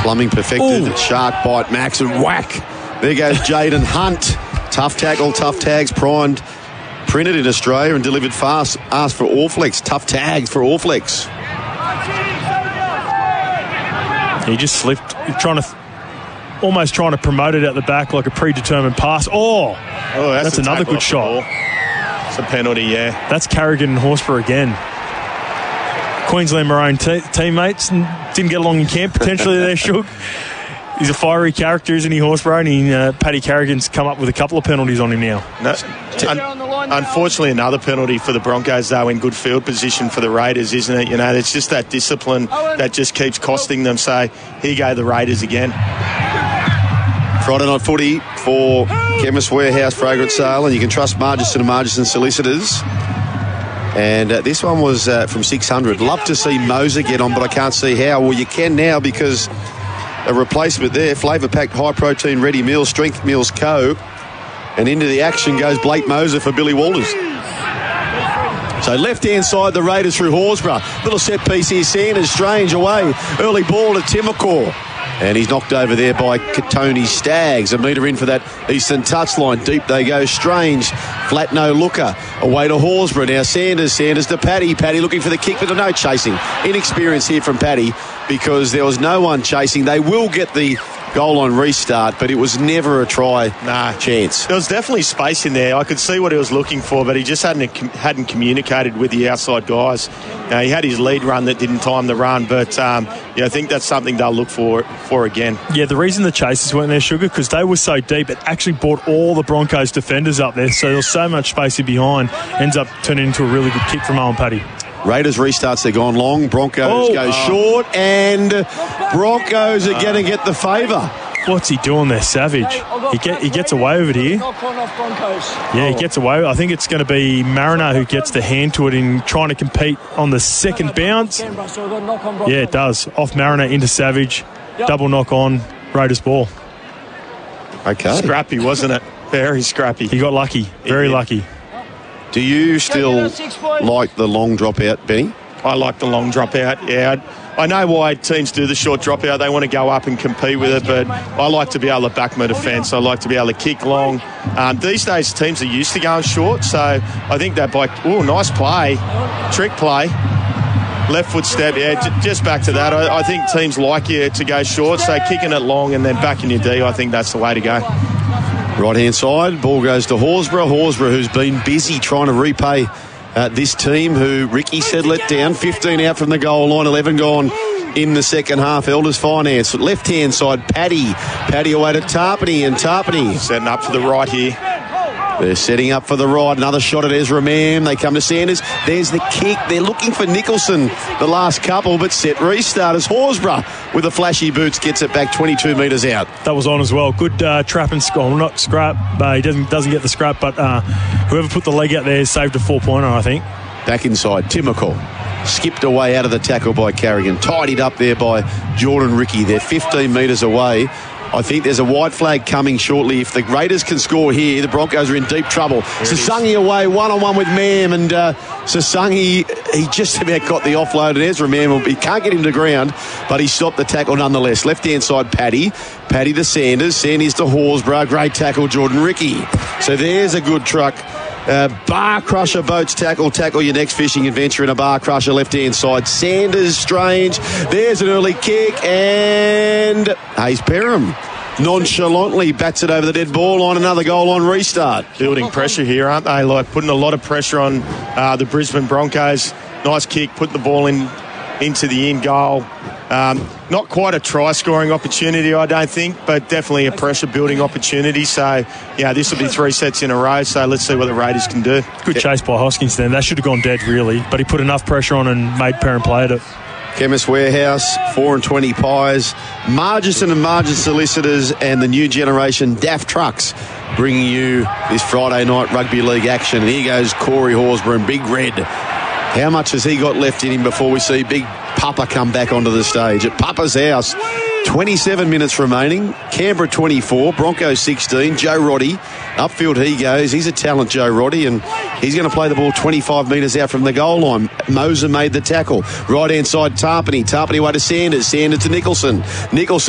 Plumbing perfected. Ooh. Shark bite, Max, and whack. There goes Jaden Hunt. Tough tackle, tough tags, primed, printed in Australia and delivered fast. Asked for Allflex. Tough tags for Allflex. He just slipped, almost trying to promote it at the back like a predetermined pass. That's another good shot. It's a penalty, yeah. That's Carrigan and Horsburgh again. Queensland Maroon teammates didn't get along in camp. Potentially they should. He's a fiery character, isn't he, Horsburgh? And Paddy Carrigan's come up with a couple of penalties on him now. Unfortunately, another penalty for the Broncos, though, in good field position for the Raiders, isn't it? It's just that discipline that just keeps costing them. So here go the Raiders again. Friday night footy for Chemist Warehouse Fragrance Sale, and you can trust Margisson and Margisson Solicitors. And this one was from 600. Love to see Moser get on, but I can't see how. Well, you can now because a replacement there, flavour-packed high-protein ready meals, Strength Meals Co. And into the action goes Blake Moser for Billy Walters. So left-hand side, the Raiders through Horsburgh. Little set piece here, Sanders, Strange away. Early ball to Timokor. And he's knocked over there by Tony Staggs. A metre in for that eastern touchline. Deep they go. Strange. Flat no looker. Away to Horsburgh. Now Sanders to Paddy. Paddy looking for the kick, but no chasing. Inexperience here from Paddy because there was no one chasing. They will get the goal line restart, but it was never a try chance. There was definitely space in there. I could see what he was looking for, but he just hadn't communicated with the outside guys. He had his lead run that didn't time the run, but I think that's something they'll look for again. Yeah, the reason the chasers weren't there, Sugar, because they were so deep, it actually brought all the Broncos defenders up there, so there was so much space in behind. Ends up turning into a really good kick from Owen Paddy. Raiders restarts, they're gone long. Broncos go short, and Broncos are going to get the favour. What's he doing there, Savage? He gets away with it here. Yeah, he gets away. I think it's going to be Mariner who gets the hand to it in trying to compete on the second bounce. Yeah, it does. Off Mariner into Savage. Double knock on. Raiders ball. Okay. Scrappy, wasn't it? Very scrappy. He got lucky. Very lucky. Do you still like the long dropout, Benny? I like the long dropout, yeah. I know why teams do the short dropout. They want to go up and compete with it, but I like to be able to back my defence. I like to be able to kick long. These days, teams are used to going short, so I think that nice play, trick play, left foot step, just back to that. I think teams like you to go short, so kicking it long and then backing your D, I think that's the way to go. Right-hand side, ball goes to Horsburgh. Horsburgh, who's been busy trying to repay this team, who Ricky said let down. 15 out from the goal line, 11 gone in the second half. Elders Finance. Left-hand side, Paddy. Paddy away to Tarpany, and Tarpany setting up for the right here. They're setting up for the right. Another shot at Ezra Mam. They come to Sanders. There's the kick. They're looking for Nicholson the last couple, but set restart as Horsburgh with the flashy boots gets it back 22 metres out. That was on as well. Good trap and score. Not scrap. He doesn't get the scrap, but whoever put the leg out there saved a 4-pointer, I think. Back inside, Timokor. Skipped away out of the tackle by Carrigan. Tidied up there by Jordan Ricky. They're 15 metres away. I think there's a white flag coming shortly. If the Raiders can score here, the Broncos are in deep trouble. Sasangi away, one-on-one with Mam, and Sasangi, he just about got the offload, and Ezra Mam, he can't get him to ground, but he stopped the tackle nonetheless. Left-hand side, Paddy to Sanders to Horsburgh. Great tackle, Jordan Ricky. So there's a good truck. Bar Crusher boats tackle your next fishing adventure in a Bar Crusher. Left-hand side, Sanders, Strange. There's an early kick, and Hayes Perham nonchalantly bats it over the dead ball line. Another goal line restart. Building pressure here, aren't they? Like putting a lot of pressure on the Brisbane Broncos. Nice kick, put the ball into the in goal. Not quite a try-scoring opportunity, I don't think, but definitely a pressure-building opportunity. So, this will be 3 sets in a row, so let's see what the Raiders can do. Good chase by Hoskins then. That should have gone dead, really, but he put enough pressure on and made Perham play at it. Chemist Warehouse, 4 and 20 pies, Margisson and Margin Solicitors, and the new generation DAF Trucks bringing you this Friday night rugby league action. And here goes Corey Horsburgh, Big Red. How much has he got left in him before we see Big Papa come back onto the stage? At Papa's house, 27 minutes remaining. Canberra 24, Broncos 16. Joe Roddy, upfield he goes. He's a talent, Joe Roddy, and he's going to play the ball 25 metres out from the goal line. Moser made the tackle. Right-hand side, Tarpany. Tarpany way to Sanders. Sanders to Nicholson.